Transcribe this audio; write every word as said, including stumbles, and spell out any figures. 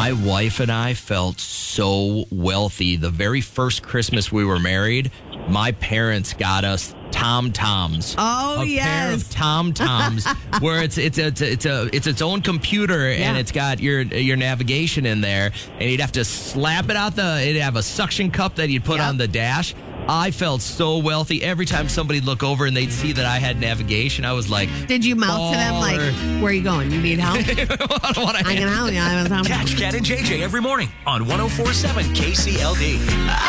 My wife and I felt so wealthy. The very first Christmas we were married, my parents got us Tom Toms. Oh, a yes. pair of Tom Toms, where it's it's a, it's a, it's a it's its own computer Yeah. and it's got your your navigation in there, and you'd have to slap it out the. It'd have a suction cup that you'd put Yep. on the dash. I felt so wealthy every time somebody'd look over and they'd see that I had navigation. I was like, Did you mouth to them like, baller. where are you going? You need help? I don't want to I can help you. I was Catch Cat and J J every morning on one oh four point seven K C L D.